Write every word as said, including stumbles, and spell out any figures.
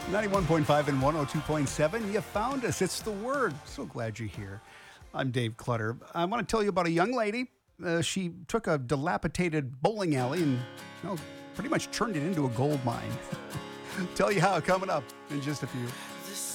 ninety-one point five and one oh two point seven. You found us. It's The Word. So glad you're here. I'm Dave Clutter. I want to tell you about a young lady. Uh, she took a dilapidated bowling alley and well, pretty much turned it into a gold mine. Tell you how coming up in just a few.